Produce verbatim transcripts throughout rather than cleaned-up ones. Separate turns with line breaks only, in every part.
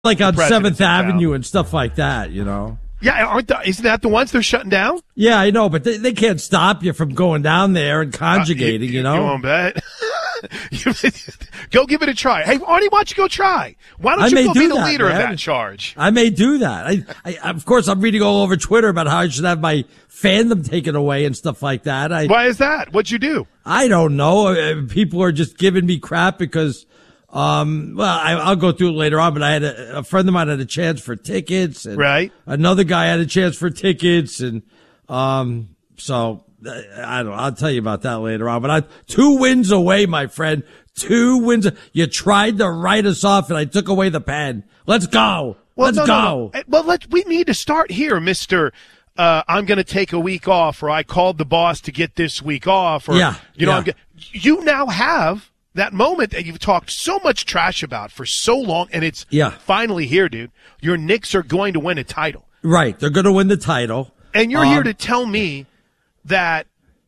like on Seventh Avenue and stuff like that, you know.
Yeah, aren't the, isn't that the ones they're shutting down?
Yeah, I know, but they, they can't stop you from going down there and conjugating, uh, you, you know.
You won't bet. Go give it a try. Hey, Arnie, why don't you go try? Why don't
I
you go
do
be the
that,
leader
man.
of that charge?
I may do that. I, I, of course, I'm reading all over Twitter about how I should have my fandom taken away and stuff like that. I,
Why is that? What'd you do?
I don't know. Uh, People are just giving me crap because, um, well, I, I'll go through it later on, but I had a, a friend of mine had a chance for tickets. And
right.
Another guy had a chance for tickets. And, um, so I don't know. I'll tell you about that later on, but I, two wins away, my friend. Two wins. You tried to write us off and I took away the pen. Let's go.
Well,
Let's
no,
go.
No, no. Well, let's, we need to start here, Mister Uh, I'm going to take a week off, or I called the boss to get this week off, or,
yeah,
you know,
yeah.
I'm g- you now have that moment that you've talked so much trash about for so long, and it's
yeah.
finally here, dude. Your Knicks are going to win a title.
Right. They're going to win the title.
And you're
um,
here to tell me that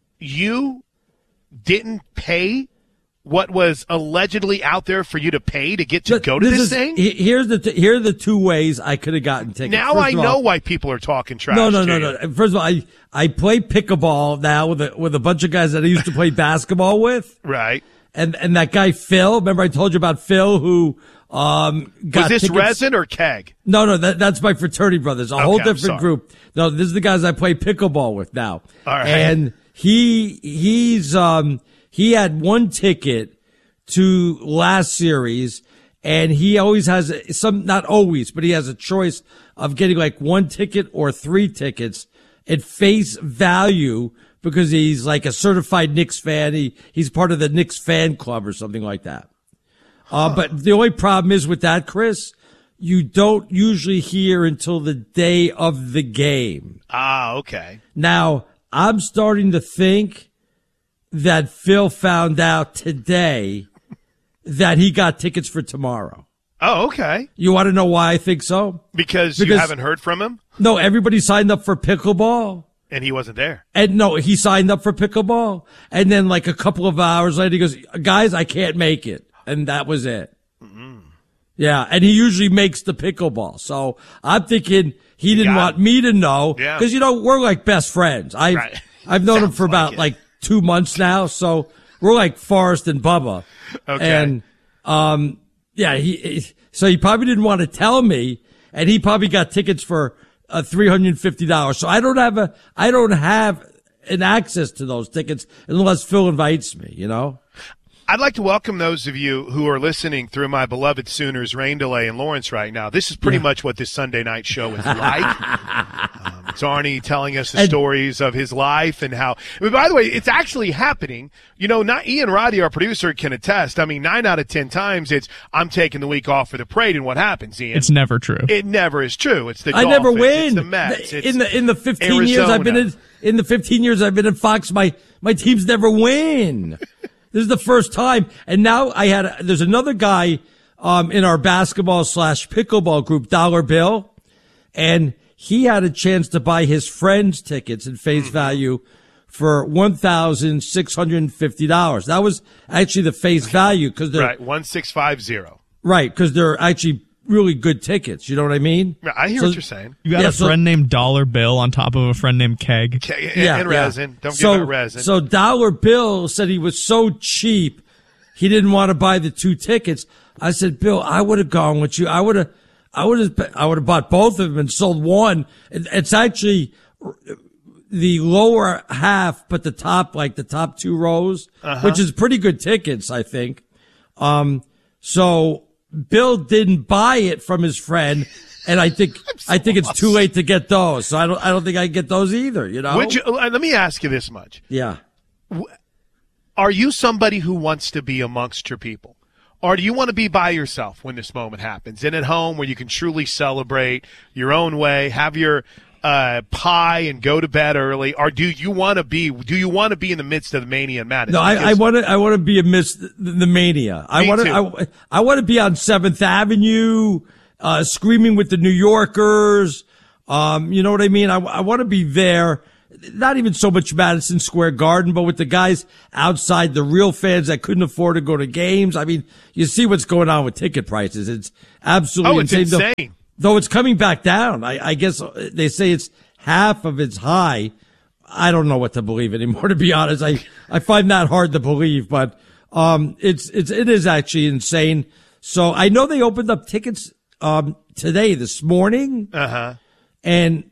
you didn't pay what was allegedly out there for you to pay to get to go to this,
this is,
thing?
Here's the t- here are the two ways I could have gotten tickets.
Now
First
I
of all,
know why people are talking trash.
No, no,
to
no,
you.
no. First of all, I I play pickleball now with a with a bunch of guys that I used to play basketball with.
Right.
And and that guy Phil, remember I told you about Phil who um got
Was this
tickets?
resin or keg?
No, no, that that's my fraternity brothers. A
Okay,
whole
I'm
different
sorry.
group. No, this is the guys I play pickleball with now.
All right.
And he he's um he had one ticket to last series, and he always has some, not always, but he has a choice of getting like one ticket or three tickets at face value because he's like a certified Knicks fan. He, he's part of the Knicks fan club or something like that. Uh, huh. But the only problem is with that, Chris, you don't usually hear until the day of the game.
Ah, okay.
Now, I'm starting to think that Phil found out today that he got tickets for tomorrow.
Oh, okay.
You want to know why I think so?
Because,
because
you haven't heard from him?
No, everybody signed up for pickleball.
And he wasn't there.
And no, he signed up for pickleball. And then like a couple of hours later, he goes, guys, I can't make it. And that was it. Mm-hmm. Yeah. And he usually makes the pickleball. So I'm thinking he didn't want me to know.
Yeah.
Cause you know, we're like best friends. I've,
right.
I've known him for
like
about
it.
like two months now. So we're like Forrest and Bubba.
Okay.
And, um, yeah, he, he, so he probably didn't want to tell me, and he probably got tickets for, uh, three hundred fifty dollars. So I don't have a, I don't have an access to those tickets unless Phil invites me, you know?
I'd like to welcome those of you who are listening through my beloved Sooners rain delay in Lawrence right now. This is pretty
Yeah.
much what this Sunday night show is like. um, it's Arnie telling us the
And-
stories of his life and how. I mean, by the way, it's actually happening. You know, not Ian Roddy, our producer, can attest. I mean, nine out of ten times it's I'm taking the week off for the parade, and what happens, Ian?
It's never true.
It never is true. It's the
I never
Dolphins,
win.
It's the Mets. It's
in the in the fifteen years I've been in
Arizona.
in the fifteen years I've been in Fox, my my teams never win. This is the first time, and now I had a, there's another guy um in our basketball slash pickleball group, Dollar Bill, and he had a chance to buy his friend's tickets at face
Mm-hmm.
value for one thousand six hundred and fifty dollars. That was actually the face value because they're
Right, one six five zero.
right because they're actually really good tickets. You know what I mean?
Yeah, I hear
So-
what you're saying.
You got
Yeah,
a
so-
friend named Dollar Bill on top of a friend named Keg.
Okay,
Yeah,
and
yeah.
resin. Don't
so,
forget about resin.
So Dollar Bill said he was so cheap, he didn't want to buy the two tickets. I said, Bill, I would have gone with you. I would have, I would have, I would have bought both of them and sold one. It, it's actually the lower half, but the top, like the top two rows,
Uh-huh.
which is pretty good tickets, I think. Um, so Bill didn't buy it from his friend. And I think, I think it's too late to get those. So I don't, I don't think I can get those either, you know?
Would you, uh, let me ask you this much.
Yeah.
Are you somebody who wants to be amongst your people? Or do you want to be by yourself when this moment happens and at home where you can truly celebrate your own way, have your uh, pie and go to bed early? Or do you want to be, do you want to be in the midst of the mania and madness?
No, I,
Because-
I want to. I want to be amidst the, the mania. I
Me
want
too.
to. I, I want to be on Seventh Avenue, uh, screaming with the New Yorkers. Um, you know what I mean? I, I want to be there. not even so much Madison Square Garden, but with the guys outside, the real fans that couldn't afford to go to games. I mean, you see what's going on with ticket prices. It's absolutely
oh, it's
insane.
insane.
Though, though it's coming back down. I, I guess they say it's half of its high. I don't know what to believe anymore, to be honest. I, I find that hard to believe, but, um, it's, it's, it is actually insane. So I know they opened up tickets, um, today, this morning.
Uh-huh.
And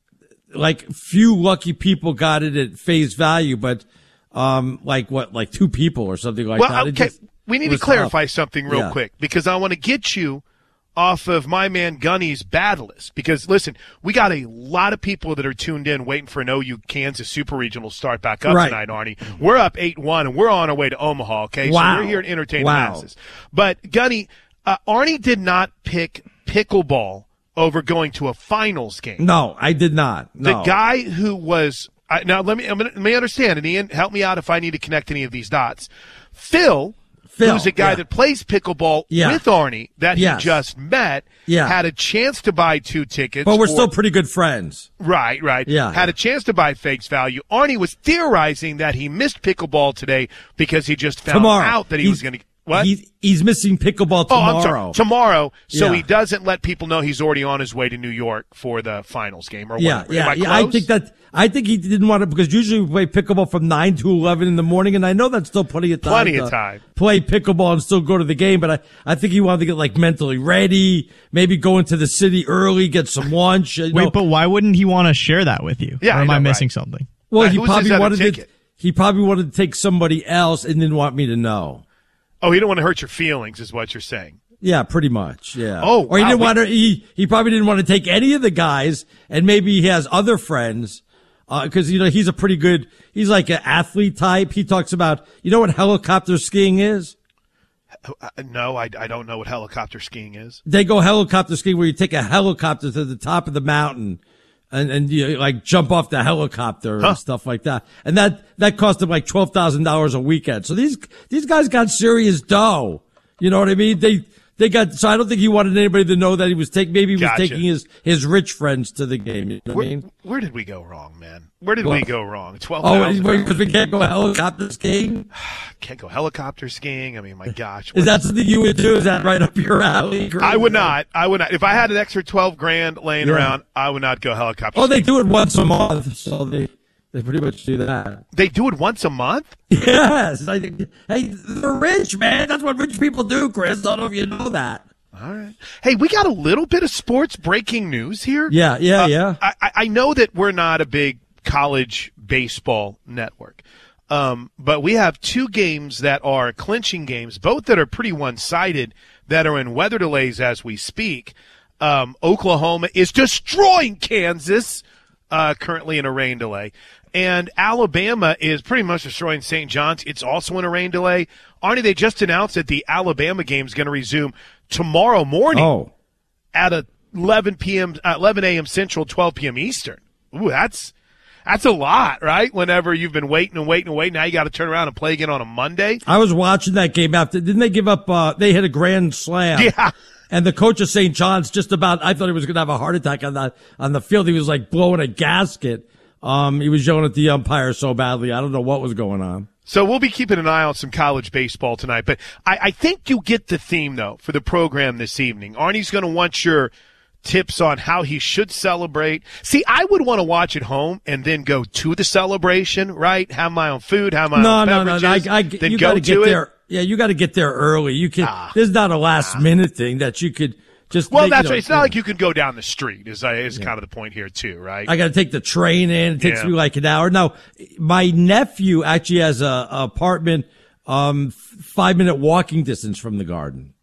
like few lucky people got it at face value, but, um, like what, like two people or something like
well,
that.
Okay.
Just,
we need to clarify tough. something real
yeah.
quick because I want to get you off of my man Gunny's bad list. Because listen, we got a lot of people that are tuned in waiting for an O U Kansas Super Regional to start back up
right.
tonight, Arnie. We're up eight one and we're on our way to Omaha, okay?
Wow.
So we're here to entertain
wow.
the masses. But Gunny, uh, Arnie did not pick pickleball over going to a finals game.
No, I did not. No.
The guy who was uh, – now, let me, let me understand, and Ian, help me out if I need to connect any of these dots. Phil –
Phil,
who's a guy
yeah.
that plays pickleball
yeah.
with Arnie that
yes.
he just met,
yeah.
had a chance to buy two tickets.
But we're
for,
still pretty good friends.
Right, right.
Yeah.
Had a chance to buy fakes value. Arnie was theorizing that he missed pickleball today because he just found
tomorrow.
out that he
he's,
was going to – what?
He's, he's missing pickleball tomorrow.
Oh, I'm sorry. Tomorrow. So
yeah.
he doesn't let people know he's already on his way to New York for the finals game or
yeah,
whatever.
Yeah,
Am I
yeah.
close?
I think that I think he didn't want to because usually we play pickleball from nine to eleven in the morning, and I know that's still plenty of time.
Plenty
to
of time.
Play pickleball and still go to the game, but I, I think he wanted to get like mentally ready, maybe go into the city early, get some lunch. You
Wait,
know.
but why wouldn't he want to share that with you?
Yeah,
or am
I
I,
know,
missing
right.
something?
Well,
Right,
he
who's
probably
his other
wanted to.
ticket?
He probably wanted to take somebody else and didn't want me to know.
Oh, he didn't want to hurt your feelings is what you're saying.
Yeah, pretty much. Yeah.
Oh,
or he
wow.
didn't want to. He he probably didn't want to take any of the guys, and maybe he has other friends, because uh, you know he's a pretty good. He's like an athlete type. He talks about you know what helicopter skiing is.
Uh, no, I, I don't know what helicopter skiing is.
They go helicopter skiing where you take a helicopter to the top of the mountain. And, and you like jump off the helicopter and
huh.
stuff like that. And that, that cost them like twelve thousand dollars a weekend. So these, these guys got serious dough. You know what I mean? They, they got, so I don't think he wanted anybody to know that he was taking, maybe he was
Gotcha.
taking his, his rich friends to the game. You know what
Where,
I mean?
where did we go wrong, man? Where did
Well,
we go wrong? twelve
Oh,
thousand.
because we can't go helicopter skiing?
Can't go helicopter skiing. I mean, my gosh.
Is that something you would do? Is that right up your alley?
I would not. I would not. If I had an extra twelve grand laying
Yeah.
around, I would not go helicopter
Oh, they
skiing.
do it once a month, so they, they pretty much do that.
They do it once a month?
Yes. I think, hey, they're rich, man. That's what rich people do, Chris. I don't know if you know that.
All right. Hey, we got a little bit of sports breaking news here.
Yeah, yeah,
Uh,
yeah.
I, I know that we're not a big college baseball network, um, but we have two games that are clinching games, both that are pretty one-sided, that are in weather delays as we speak. Um, Oklahoma is destroying Kansas, uh, currently in a rain delay. And Alabama is pretty much destroying Saint John's. It's also in a rain delay. Arnie, they just announced that the Alabama game is going to resume tomorrow morning
Oh.
at eleven p.m., uh, eleven a.m. Central, twelve p.m. Eastern. Ooh, that's that's a lot, right? Whenever you've been waiting and waiting and waiting, now you got to turn around and play again on a Monday.
I was watching that game after. Didn't they give up? Uh, they hit a grand slam.
Yeah.
And the coach of Saint John's just about, I thought he was going to have a heart attack on the, on the field. He was like blowing a gasket. Um, he was yelling at the umpire so badly. I don't know what was going on.
So we'll be keeping an eye on some college baseball tonight. But I, I think you get the theme, though, for the program this evening. Arnie's going to want your tips on how he should celebrate. See, I would want to watch at home and then go to the celebration, right? Have my own food, have my
No,
own
no, no,
beverages.
no. I, I,
then
you
go
got to get
to
there.
it.
Yeah, you got to get there early. You can.
Ah.
There's not a last minute thing that you could just.
Well,
make,
that's
you know,
right. It's not like you can go down the street. Is uh, is kind of the point here too, right?
I got to take the train in. It takes
Yeah.
me like an hour. Now, my nephew actually has a, a apartment, um, five minute walking distance from the Garden.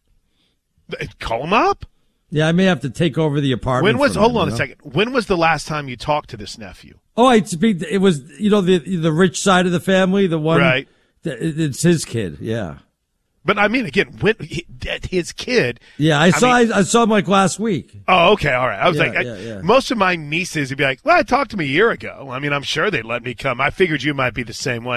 Call him up.
Yeah, I may have to take over the apartment.
When was?
from
Hold
him,
on
you
a
know?
second. When was the last time you talked to this nephew?
Oh, I speak. It was you know the the rich side of the family, the one.
Right.
It's his kid. Yeah.
But I mean, again, when he, his kid.
Yeah, I saw.
mean-
I, I saw him like last week.
Oh, okay, all right. I was
Yeah,
like, I-
yeah, yeah.
most of my nieces would be like, "Well, I talked to him a year ago." I mean, I'm sure they'd let me come. I figured you might be the same way.